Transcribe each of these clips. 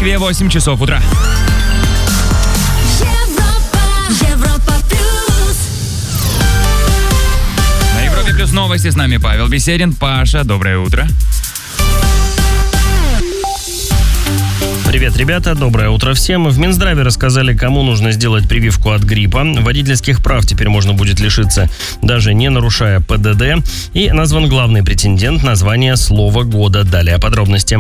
Москве 8 часов утра. Европа плюс. На Европе плюс новости, с нами Павел Беседин. Паша, доброе утро. Привет, ребята, доброе утро всем. В Минздраве рассказали, кому нужно сделать прививку от гриппа. Водительских прав теперь можно будет лишиться, даже не нарушая ПДД. И назван главный претендент на звание «Слово года». Далее подробности.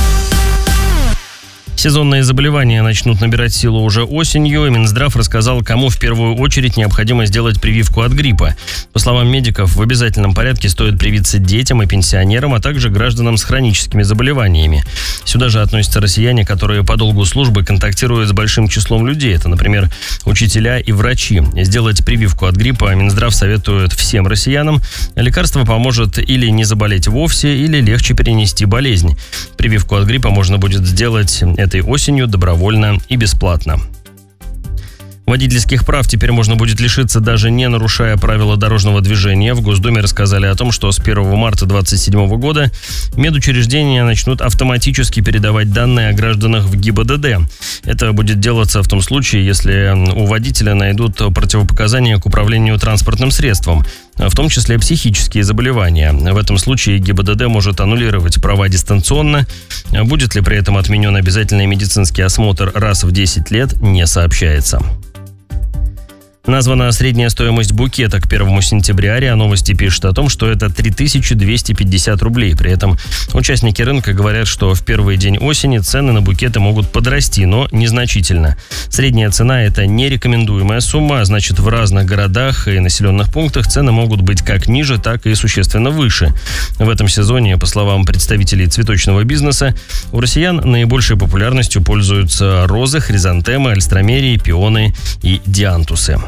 Сезонные заболевания начнут набирать силу уже осенью, и Минздрав рассказал, кому в первую очередь необходимо сделать прививку от гриппа. По словам медиков, в обязательном порядке стоит привиться детям и пенсионерам, а также гражданам с хроническими заболеваниями. Сюда же относятся россияне, которые по долгу службы контактируют с большим числом людей. Это, например, учителя и врачи. Сделать прививку от гриппа Минздрав советует всем россиянам. Лекарство поможет или не заболеть вовсе, или легче перенести болезнь. Прививку от гриппа можно будет сделать этой осенью добровольно и бесплатно. Водительских прав теперь можно будет лишиться, даже не нарушая правила дорожного движения. В Госдуме рассказали о том, что с 1 марта 2027 года медучреждения начнут автоматически передавать данные о гражданах в ГИБДД. Это будет делаться в том случае, если у водителя найдут противопоказания к управлению транспортным средством, в том числе психические заболевания. В этом случае ГИБДД может аннулировать права дистанционно. Будет ли при этом отменен обязательный медицинский осмотр раз в 10 лет, не сообщается. Названа средняя стоимость букета к 1 сентября. РИА Новости пишет о том, что это 3250 рублей. При этом участники рынка говорят, что в первый день осени цены на букеты могут подрасти, но незначительно. Средняя цена – это нерекомендуемая сумма, а значит, в разных городах и населенных пунктах цены могут быть как ниже, так и существенно выше. В этом сезоне, по словам представителей цветочного бизнеса, у россиян наибольшей популярностью пользуются розы, хризантемы, альстромерии, пионы и диантусы.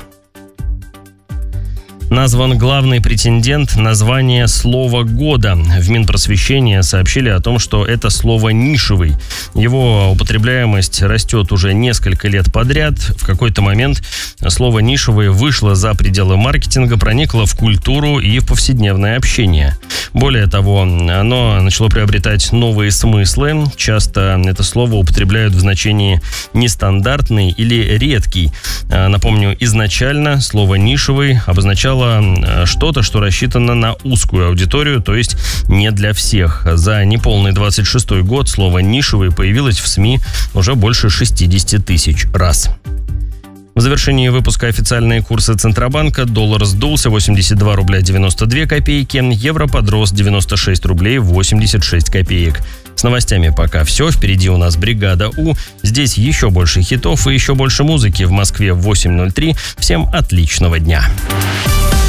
Назван главный претендент на звание «Слово года». В Минпросвещении сообщили о том, что это слово нишевый. Его употребляемость растет уже несколько лет подряд. В какой-то момент слово «нишевый» вышло за пределы маркетинга, проникло в культуру и в повседневное общение. Более того, оно начало приобретать новые смыслы. Часто это слово употребляют в значении «нестандартный» или «редкий». Напомню, изначально слово «нишевый» обозначало что-то, что рассчитано на узкую аудиторию, то есть не для всех. За неполный 26-й год слово «нишевый» появилось в СМИ уже больше 60 тысяч раз. В завершении выпуска официальные курсы Центробанка. Доллар сдулся 82 рубля 92 копейки, евро подрос 96 рублей 86 копеек. С новостями пока все. Впереди у нас «Бригада У». Здесь еще больше хитов и еще больше музыки. В Москве 8:03. Всем отличного дня.